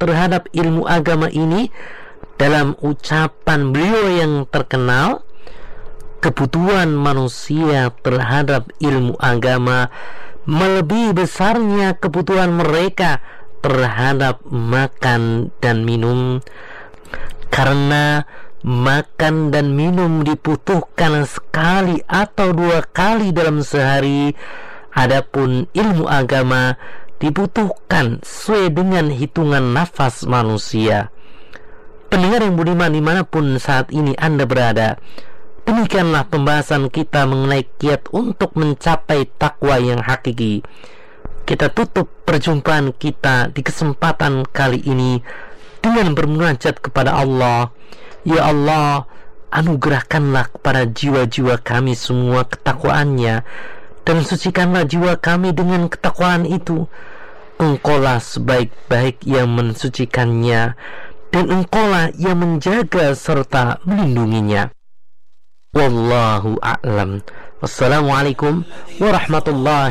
terhadap ilmu agama ini dalam ucapan beliau yang terkenal, kebutuhan manusia terhadap ilmu agama melebihi besarnya kebutuhan mereka terhadap makan dan minum, karena makan dan minum dibutuhkan sekali atau 2 kali dalam sehari. Adapun ilmu agama dibutuhkan sesuai dengan hitungan nafas manusia. Pendengar yang budiman dimanapun saat ini Anda berada, demikianlah pembahasan kita mengenai kiat untuk mencapai takwa yang hakiki. Kita tutup perjumpaan kita di kesempatan kali ini dengan bermunajat kepada Allah. Ya Allah, anugerahkanlah kepada jiwa-jiwa kami semua ketakwaannya, dan sucikanlah jiwa kami dengan ketakwaan itu. Engkaulah sebaik-baik yang mensucikannya, dan Engkaulah yang menjaga serta melindunginya. Wallahu a'lam. Wassalamualaikum warahmatullahi